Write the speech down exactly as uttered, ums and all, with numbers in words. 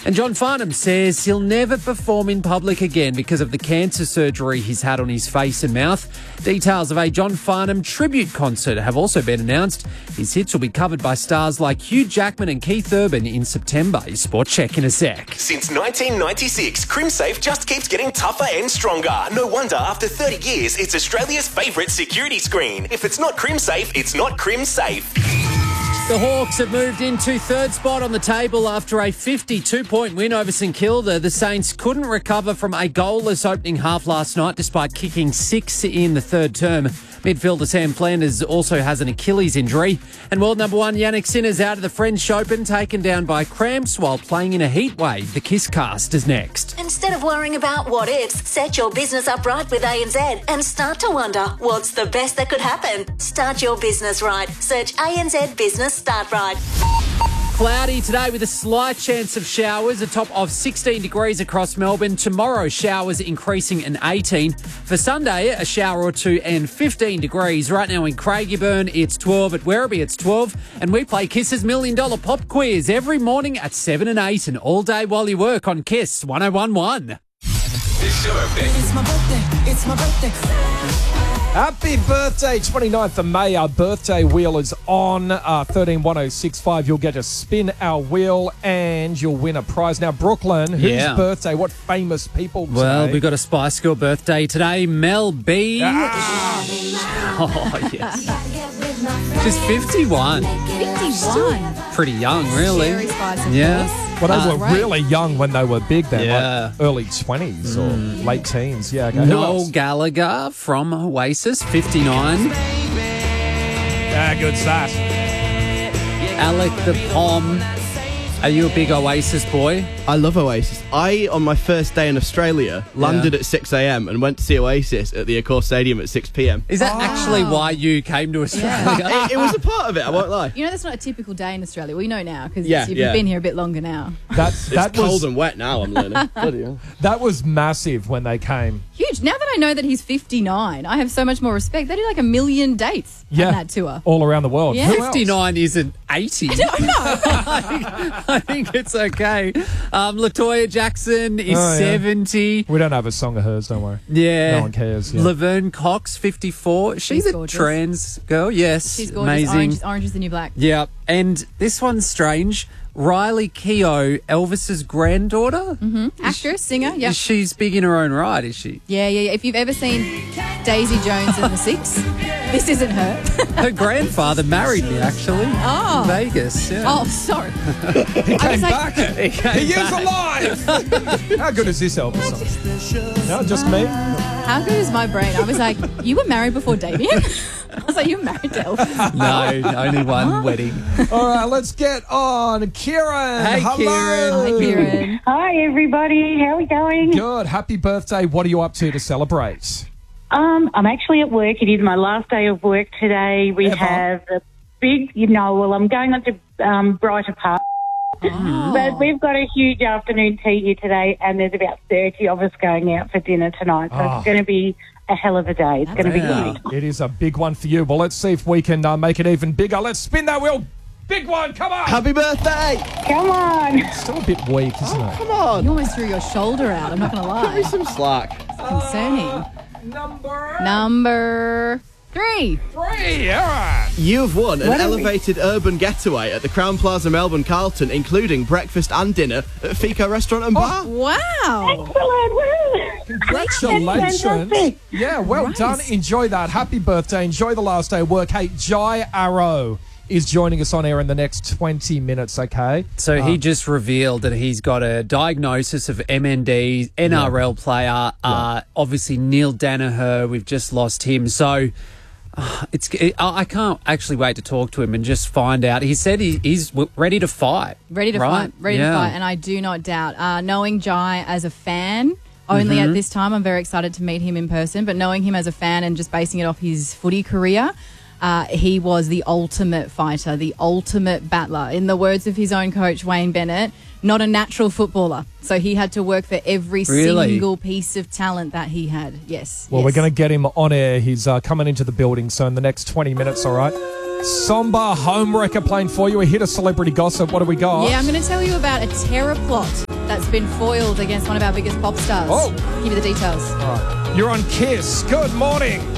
And John Farnham says he'll never perform in public again because of the cancer surgery he's had on his face and mouth. Details of a John Farnham tribute concert have also been announced. His hits will be covered by stars like Hugh Jackman and Keith Urban in September. Your Sport Check in a sec. Since nineteen ninety-six, CrimSafe just keeps getting tougher and stronger. No wonder after thirty years, it's Australia's favourite security screen. If it's not CrimSafe, it's not CrimSafe. The Hawks have moved into third spot on the table after a fifty-two point win over St Kilda. The Saints couldn't recover from a goalless opening half last night despite kicking six in the third term. Midfielder Sam Flanders also has an Achilles injury. And world number one Yannick Sinner's out of the French Open, taken down by cramps while playing in a heat wave. The Kiss Cast is next. Instead of worrying about what ifs, set your business up right with A N Z and start to wonder what's the best that could happen. Start your business right. Search A N Z Business Start Right. Cloudy today with a slight chance of showers, a top of sixteen degrees across Melbourne. Tomorrow, showers increasing in eighteen. For Sunday, a shower or two and fifteen degrees. Right now in Craigieburn, it's twelve. At Werribee, it's twelve. And we play Kiss's Million Dollar Pop Quiz every morning at seven and eight and all day while you work on Kiss one oh one one. It's your birthday. It's my birthday. It's my birthday. Happy birthday, twenty-ninth of May. Our birthday wheel is on uh, thirteen one oh six five. You'll get to spin our wheel and you'll win a prize. Now, Brooklyn, whose Yeah. birthday? What famous people today? Well, we've got a Spice Girl birthday today. Mel B. Ah. Oh, yes. She's fifty-one. fifty-one. Pretty young, really. Sherry Spice, of Yeah. course. Well, they Uh, were right. really young when they were big then, Yeah. like early twenties or late teens. Yeah, okay. Who Noel else? Gallagher from Oasis, fifty-nine. Ah, good start. Alec the Pom. Are you a big Oasis boy? I love Oasis. I, on my first day in Australia, landed at six a.m. and went to see Oasis at the Accor Stadium at six p.m. Is that actually why you came to Australia? it, it was a part of it, I won't lie. You know, that's not a typical day in Australia. Well, you know now because Yeah, you've yeah. been here a bit longer now. That's, It's that cold was and wet now, I'm learning. Bloody hell. that was massive when they came. Huge. Now that I know that he's fifty-nine, I have so much more respect. They do like a million dates Yeah, on that tour. all around the world. Yeah. Who else? fifty-nine isn't eighty. No, no. I think it's okay. Um, Latoya Jackson is Oh, yeah. seventy. We don't have a song of hers, don't worry. Yeah. No one cares. Yeah. Laverne Cox, fifty-four. She's, She's a gorgeous. trans girl, yes. She's gorgeous. Amazing. Orange, orange is the new black. Yeah. And this one's strange. Riley Keough, Elvis's granddaughter? Mm-hmm. Actress, singer, yeah. She's big in her own right, is she? Yeah, yeah, yeah. If you've ever seen Daisy Jones and the Six, this isn't her. Her grandfather married me, actually. Oh. In Vegas, yeah. Oh, sorry. He came was like- back. He came He is back. alive. How good is this Elvis song? No, just me. How good is my brain? I was like, you were married before Damien? I was like, you're married to Elvis. No, only one wedding. All right, let's get on. Kieran. Hey, hello. Kieran. Hi, Kieran. Hi, everybody. How are we going? Good. Happy birthday. What are you up to to celebrate? Um, I'm actually at work. It is my last day of work today. We Ever? have a big, you know, well, I'm going up to um, Brighter Park. Oh. But we've got a huge afternoon tea here today, and there's about thirty of us going out for dinner tonight. So Oh. it's going to be a hell of a day. It's going to be Wow. great. It is a big one for you. Well, let's see if we can uh, make it even bigger. Let's spin that wheel. Big one. Come on. Happy birthday! Come on. It's still a bit weak, isn't it? Come on! You almost threw your shoulder out, I'm not going to Give me lie. some slack. Concerning. Number Number three. three. All right. You've won an What are we- elevated urban getaway at the Crown Plaza Melbourne Carlton, including breakfast and dinner at Fico Restaurant and Bar. Wow. Excellent. Woo. Congratulations. Fantastic. Yeah, well Nice. done. Enjoy that. Happy birthday. Enjoy the last day of work. Hey, Jai Arrow is joining us on air in the next twenty minutes, okay? So he Um, just revealed that he's got a diagnosis of M N D, N R L player. Uh, obviously, Neil Danaher, we've just lost him. So uh, it's it, I I can't actually wait to talk to him and just find out. He said he, he's w- ready to fight. Ready to right? fight. Ready Yeah. to fight. And I do not doubt. Uh, knowing Jai as a fan, only Mm-hmm. at this time, I'm very excited to meet him in person. But knowing him as a fan and just basing it off his footy career, uh, he was the ultimate fighter, the ultimate battler. In the words of his own coach, Wayne Bennett, not a natural footballer. So he had to work for every Really? single piece of talent that he had. Yes. Well, yes. we're going to get him on air. He's uh, coming into the building, so in the next twenty minutes, all right? Somber Homewrecker playing for you. A hit of celebrity gossip. What do we got? Yeah, I'm going to tell you about a terror plot that's been foiled against one of our biggest pop stars. Oh. Give you the details. All right. You're on Kiss. Good morning.